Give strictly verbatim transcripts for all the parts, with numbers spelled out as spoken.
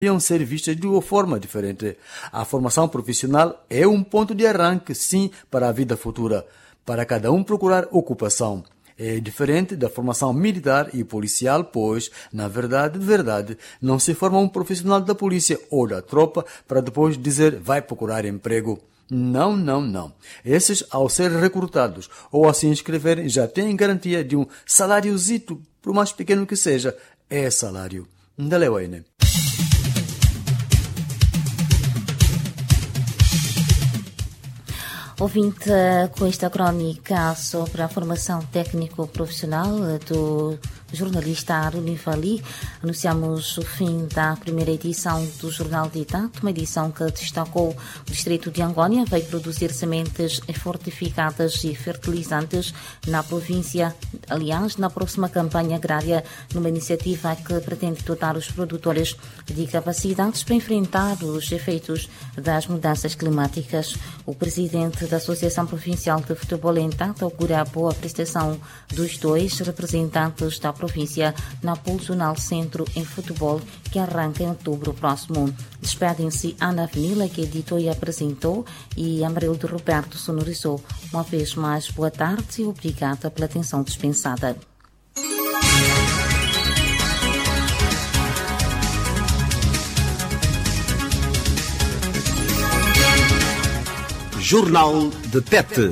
deviam ser vistas de uma forma diferente. A formação profissional é um ponto de arranque, sim, para a vida futura, para cada um procurar ocupação. É diferente da formação militar e policial, pois, na verdade, de verdade, não se forma um profissional da polícia ou da tropa para depois dizer vai procurar emprego. Não, não, não. Esses, ao serem recrutados ou a se inscreverem, já têm garantia de um saláriozito, por mais pequeno que seja, é salário. Ndalewaine. Ouvinte, com esta crónica sobre a formação técnico-profissional do jornalista Aruni Vali, anunciamos o fim da primeira edição do Jornal de Itato, uma edição que destacou o distrito de Angônia, vai produzir sementes fortificadas e fertilizantes na província, aliás, na próxima campanha agrária, numa iniciativa que pretende dotar os produtores de capacidades para enfrentar os efeitos das mudanças climáticas. O presidente da Associação Provincial de Futebol em Itato augura a boa prestação dos dois representantes da província na Pulsional Centro em Futebol, que arranca em outubro próximo. Despedem-se Ana Venila, que editou e apresentou, e Amarildo Roberto sonorizou. Uma vez mais, boa tarde e obrigada pela atenção dispensada. Jornal de Tete.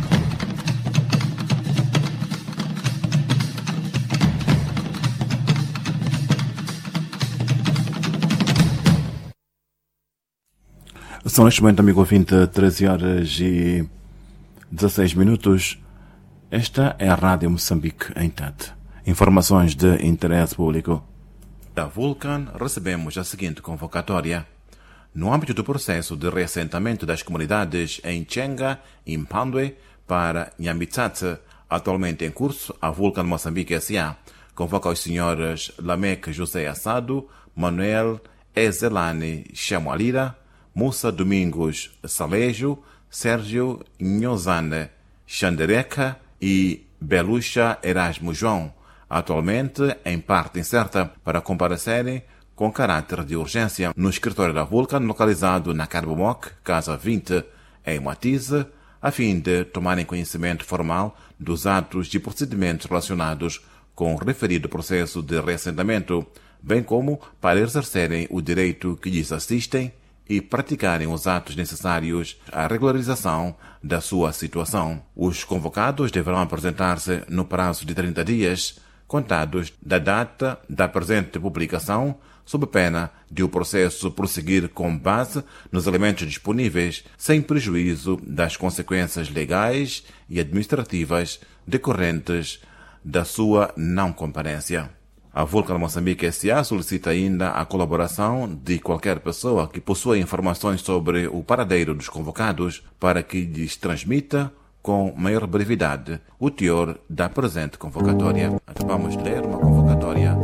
São neste momento, amigo ouvinte, treze horas e dezasseis minutos. Esta é a Rádio Moçambique em Tete. Informações de interesse público. Da Vulcan recebemos a seguinte convocatória. No âmbito do processo de reassentamento das comunidades em Chenga e Mpandwe para Nhambitsatse, atualmente em curso, a Vulcan Moçambique S A convoca os senhores Lamek José Assado, Manuel Ezelane Chamualira, Musa Domingos Salejo, Sérgio Nhozane Xandereca e Belucha Erasmo João, atualmente em parte incerta, para comparecerem com caráter de urgência no escritório da Vulcan, localizado na Carbomoc, Casa vinte, em Matize, a fim de tomarem conhecimento formal dos atos e procedimentos relacionados com o referido processo de reassentamento, bem como para exercerem o direito que lhes assistem e praticarem os atos necessários à regularização da sua situação. Os convocados deverão apresentar-se no prazo de trinta dias, contados da data da presente publicação, sob pena de o processo prosseguir com base nos elementos disponíveis, sem prejuízo das consequências legais e administrativas decorrentes da sua não comparência. A Vulcan Moçambique S A solicita ainda a colaboração de qualquer pessoa que possua informações sobre o paradeiro dos convocados para que lhes transmita com maior brevidade o teor da presente convocatória. Acabamos de ler uma convocatória